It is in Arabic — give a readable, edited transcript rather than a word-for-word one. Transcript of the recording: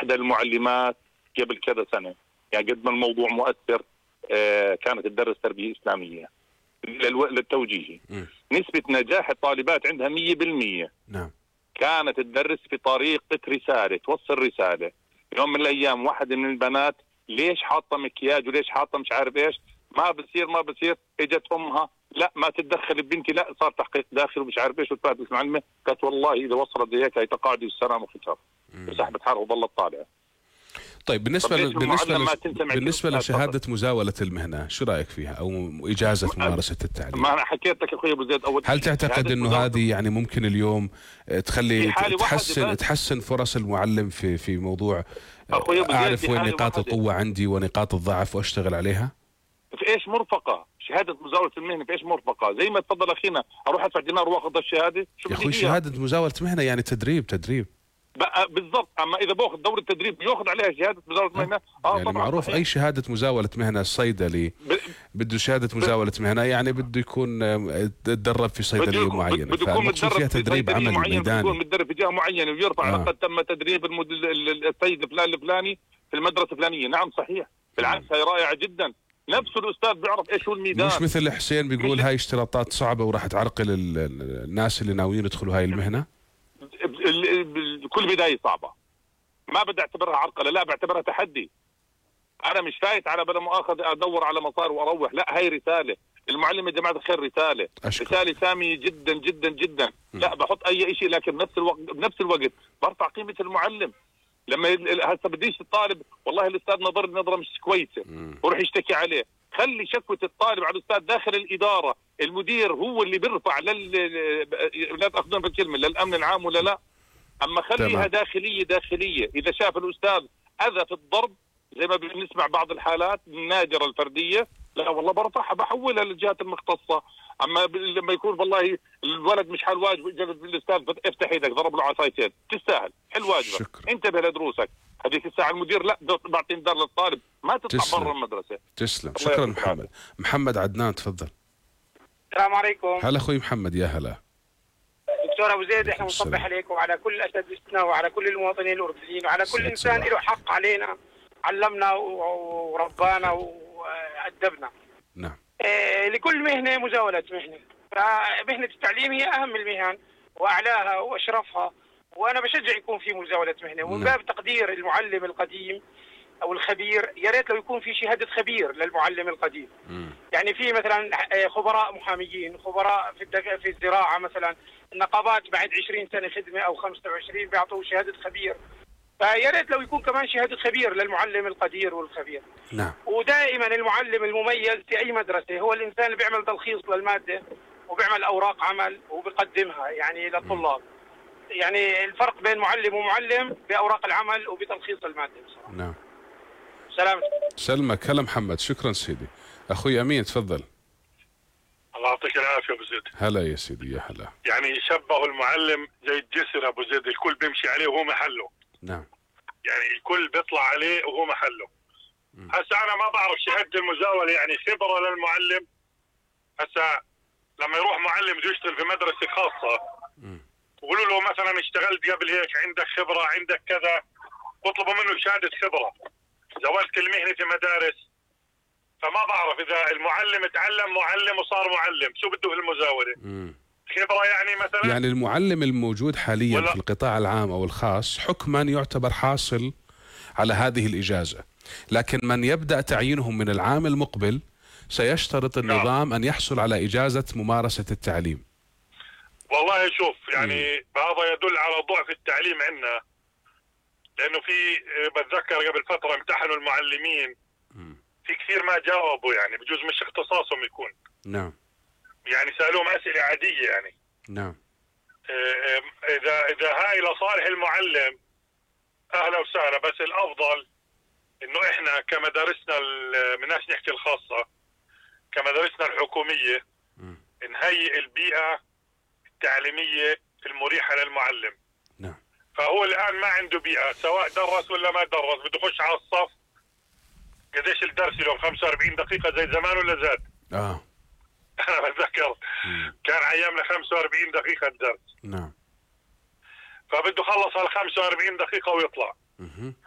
إحدى المعلمات قبل كذا سنة، يعني قد ما الموضوع مؤثر. كانت تدرس تربية إسلامية للتوجيهي. نسبة نجاح الطالبات عندها 100%. نعم. كانت تدرس في طريقة رسالة، توصل رسالة. يوم من الأيام واحدة من البنات ليش حاطة مكياج وليش حاطة مش عارف إيش، ما بصير، اجت امها لا ما تتدخل بنتي، لا صار تحقيق داخل ومش عارف ايش، وتبعت المعلمه قالت والله اذا وصلت هيك هي تقاعدي والسلام وختار، وسحبت حالها وظلت طالعه. طيب بالنسبه لشهاده مزاوله المهنه شو رايك فيها او اجازه ممارسه التعليم؟ ما انا حكيت لك اخوي ابو زيد اول، هل تعتقد انه هذه يعني ممكن اليوم تخلي تحسن فرص المعلم في موضوع اعرف وين نقاط القوه عندي ونقاط الضعف واشتغل عليها؟ في ايش مرفقه شهاده مزاوله المهنه؟ في ايش مرفقه؟ زي ما تفضل اخينا اروح ادفع دينار واخذ الشهاده. شو يا اخوي شهاده مزاوله مهنه يعني تدريب بالضبط. اما اذا باخذ دوره تدريب ياخذ عليها شهاده مزاوله مهنه. يعني طبعا معروف صحيح. اي شهاده مزاوله مهنه، الصيدلي بده شهاده مزاوله مهنه، يعني بده يكون تدرب في صيدليه معينه، بده يكون متدرب فيها تدريب عملي ميداني، بده يكون متدرب في جهه معينه ويرفع لقد تم تدريب السيد الفلاني الفلاني في المدرسه الفلانيه. نعم صحيح، بالعكس هي رائعه جدا. نفس الاستاذ بيعرف ايش هو الميدان، مش مثل حسين بيقول هاي اشتراطات صعبه وراح تعرقل الناس اللي ناويين يدخلوا هاي المهنه. كل بدايه صعبه، ما بدي اعتبرها عرقله، لا بعتبرها تحدي. انا مش فايت على بلا مؤاخذه ادور على مصاري واروح، لا هي رساله. المعلم يا جماعه الخير رساله، رساله ساميه جدا جدا جدا. لا بحط اي شيء، لكن بنفس الوقت برفع قيمه المعلم. لما هسه بديش الطالب والله الاستاذ نظر نظره مش كويسه وروح يشتكي عليه، خلي شكوى الطالب على الاستاذ داخل الاداره، المدير هو اللي بيرفع لا تاخذون بالكلمه للامن العام ولا لا. اما خليها داخليه. اذا شاف الاستاذ اذى في الضرب زي ما بنسمع بعض الحالات النادره الفرديه، لا والله برفعها بحولها للجهات المختصه. اما لما يكون والله الولد مش حال واجب جلد الاستاذ افتح ايدك ضرب له عصايتين، تستاهل حل واجبك، انتبه لدروسك. هذيك الساعه المدير لا بعطي انذار للطالب، ما تطلع برا المدرسه. تسلم، شكرا محمد عدنان تفضل. السلام عليكم. هلا اخوي محمد، يا هلا دكتور ابو زيد. احنا بنصبح عليكم وعلى كل اساتذتنا وعلى كل المواطنين الاردنيين وعلى كل انسان له حق علينا، علمنا وربانا وادبنا. نعم. لكل مهنه مزاوله مهنه، فمهنه التعليم هي اهم المهن واعلاها واشرفها، وانا بشجع يكون في مزاوله مهنه. ومن باب تقدير المعلم القديم او الخبير، يا ريت لو يكون في شهاده خبير للمعلم القديم. يعني في مثلا خبراء محاميين، خبراء في الزراعه مثلا، النقابات بعد 20 سنه خدمه او 25 بيعطوا شهاده خبير. فيا ريت لو يكون كمان شهاده خبير للمعلم القدير والخبير. نعم. ودائما المعلم المميز في اي مدرسه هو الانسان اللي بيعمل تلخيص للماده وبيعمل اوراق عمل وبيقدمها يعني للطلاب. يعني الفرق بين معلم ومعلم باوراق العمل وبتلخيص الماده بصراحه. نعم. سلامك. هلا محمد، شكرا سيدي. اخوي امين تفضل. الله يعطيك العافيه ابو زيد. هلا يا سيدي، يا هلا. يعني شبهوا المعلم زي الجسر ابو زيد، الكل بيمشي عليه وهو محله. نعم. يعني الكل بيطلع عليه وهو محله. هسه انا ما بعرف شهاده المزاوله يعني خبره للمعلم. هسه لما يروح معلم بده يشتغل في مدرسه خاصه وقولوا له مثلا اشتغلت قبل هيك، عندك خبره، عندك كذا، بطلبوا منه شهاده خبره. زاولت المهنه في مدارس. فما بعرف اذا المعلم تعلم معلم وصار معلم، شو بده في المزاوله؟ خبره يعني مثلا؟ يعني المعلم الموجود حاليا في القطاع العام او الخاص حكما يعتبر حاصل على هذه الاجازه، لكن من يبدا تعيينهم من العام المقبل سيشترط النظام ان يحصل على اجازه ممارسه التعليم. والله شوف يعني هذا يدل على ضعف التعليم عندنا، لانه في بتذكر قبل فتره امتحنوا المعلمين في كثير ما جاوبوا، يعني بجوز مش اختصاصهم يكون. نعم. يعني سالوهم اسئله عاديه يعني. نعم. اذا هاي لصالح المعلم اهلا وسهلا، بس الافضل انه احنا كمدارسنا بدناش نحكي الخاصه، كمدارسنا الحكوميه نهيئ البيئه التعليميه المريحه للمعلم. نعم. فهو الان ما عنده بيئه، سواء درس ولا ما درس، بده يخش على الصف. قديش الدرس اليوم؟ 45 دقيقه زي زمان ولا زاد؟ انا بتذكر كان ايامنا 45 دقيقه الدرس. نعم. فبده يخلص ال 45 دقيقه ويطلع.